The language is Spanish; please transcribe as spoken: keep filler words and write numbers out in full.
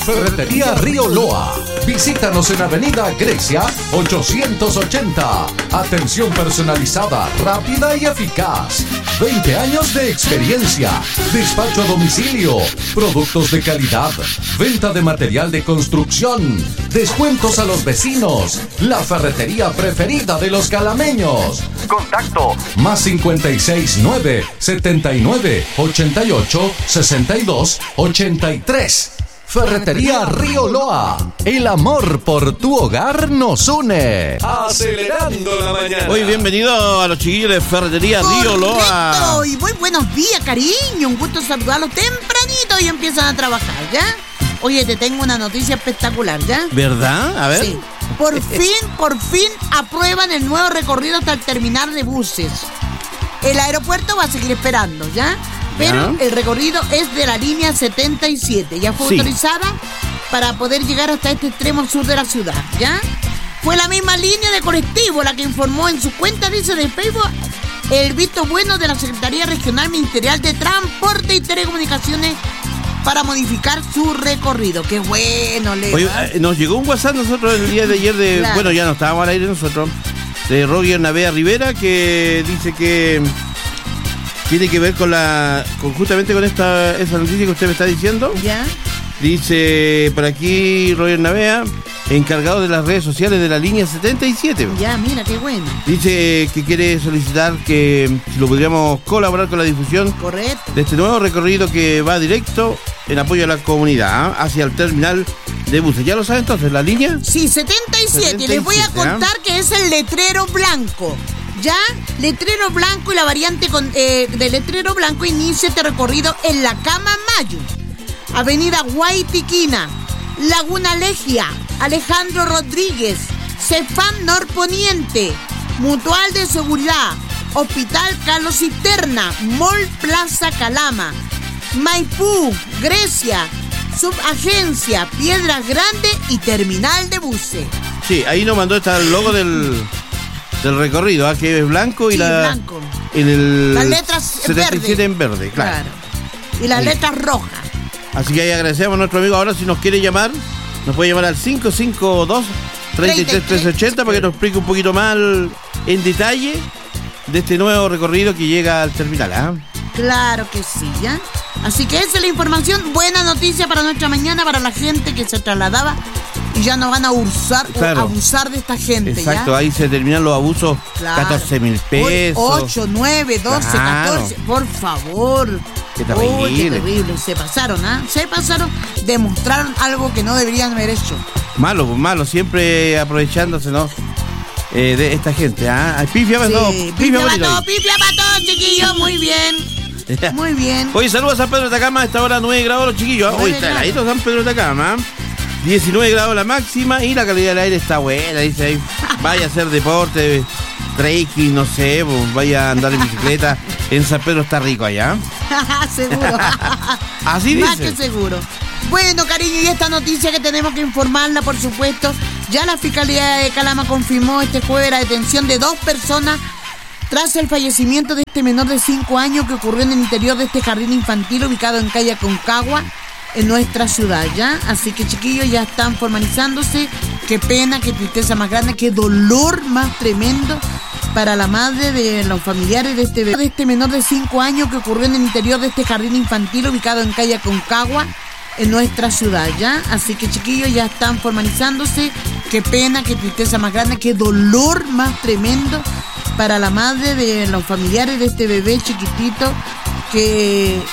Ferretería Río Loa. Visítanos en Avenida Grecia ochocientos ochenta. Atención personalizada, rápida y eficaz. veinte años de experiencia. Despacho a domicilio. Productos de calidad. Venta de material de construcción. Descuentos a los vecinos. La ferretería preferida de los calameños. Contacto más cincuenta y seis nueve setenta y nueve ochenta y ocho sesenta y dos ochenta y tres. Ferretería Río Loa. El amor por tu hogar nos une. Acelerando la mañana. Hoy bienvenido a los chiquillos de Ferretería Río Loa. Correcto, y muy buenos días, cariño. Un gusto saludarlos tempranito y empiezan a trabajar, ¿ya? Oye, te tengo una noticia espectacular, ¿ya? ¿Verdad? A ver. Sí. Por fin, por fin aprueban el nuevo recorrido hasta el terminal de buses. El aeropuerto va a seguir esperando, ¿ya? Pero ¿Ya? el recorrido es de la línea setenta y siete. Ya fue sí. autorizada para poder llegar hasta este extremo sur de la ciudad, ¿ya? Fue la misma línea de colectivo la que informó en su cuenta, dice, de Facebook, el visto bueno de la Secretaría Regional Ministerial de Transporte y Telecomunicaciones para modificar su recorrido. Qué bueno, Leo. Oye, eh, nos llegó un WhatsApp nosotros el día de ayer de, claro. bueno, ya no estábamos al aire nosotros, de Roger Navea Rivera, que dice que tiene que ver con la, con, justamente con esta esa noticia que usted me está diciendo. Ya. Dice por aquí Roger Navea, encargado de las redes sociales de la línea setenta y siete. Ya, mira, qué bueno. Dice que quiere solicitar que si lo podríamos colaborar con la difusión Correcto. de este nuevo recorrido que va directo en apoyo a la comunidad, ¿eh? hacia el terminal de buses. ¿Ya lo saben entonces, la línea? Sí, setenta y siete. setenta y siete. Les voy a contar ¿eh? que es el letrero blanco. Ya, letrero blanco y la variante con, eh, de letrero blanco inicia este recorrido en La Cama Mayo, Avenida Guaytiquina, Laguna Legia, Alejandro Rodríguez, Cefam Norponiente, Mutual de Seguridad, Hospital Carlos Cisterna, Mall Plaza Calama, Maipú, Grecia, Subagencia, Piedras Grandes y Terminal de Buses. Sí, ahí nos mandó está el logo del, del recorrido, ¿eh? que es blanco y sí, la blanco. En el las letras setenta y siete verde. en verde, claro. claro. Y las sí. letras rojas. Así que ahí agradecemos a nuestro amigo. Ahora si nos quiere llamar, nos puede llamar al cinco cinco dos, tres tres tres tres ocho cero para que nos explique un poquito más en detalle de este nuevo recorrido que llega al terminal. ¿eh? Claro que sí, ¿ya? Así que esa es la información. Buena noticia para nuestra mañana, para la gente que se trasladaba y ya no van a abusar, claro. abusar de esta gente. Exacto, ¿ya? Ahí se terminan los abusos. Claro. catorce mil pesos. ocho, nueve, doce, claro. catorce. Por favor. Qué terrible. Oh, qué terrible. Se pasaron, ¿ah? ¿eh? Se pasaron. Demostraron algo que no deberían haber hecho. Malo, malo. Siempre aprovechándose, ¿no? Eh, de esta gente, ¿ah? ¿eh? Pifia para sí. todo. Pifia para todo, pifia para todo, chiquillos. Muy bien. Muy bien. Oye, saludos a San Pedro de Atacama. A esta hora nueve grados los chiquillos. Hoy está heladito San Pedro de Atacama. diecinueve grados la máxima y la calidad del aire está buena. Dice ahí, vaya a hacer deporte, trekking, no sé, vaya a andar en bicicleta. En San Pedro está rico allá. Seguro. Así dice. Más que seguro. Bueno, cariño, y esta noticia que tenemos que informarla, por supuesto. Ya la Fiscalía de Calama confirmó este jueves la detención de dos personas tras el fallecimiento de este menor de cinco años que ocurrió en el interior de este jardín infantil ubicado en calle Aconcagua, en nuestra ciudad, ¿ya? Así que, chiquillos, ya están formalizándose. Qué pena, qué tristeza más grande, qué dolor más tremendo para la madre de los familiares de este, de este menor de cinco años que ocurrió en el interior de este jardín infantil ubicado en calle Aconcagua, en nuestra ciudad, ¿ya? Así que, chiquillos, ya están formalizándose. Qué pena, qué tristeza más grande, qué dolor más tremendo para la madre de los familiares de este bebé chiquitito que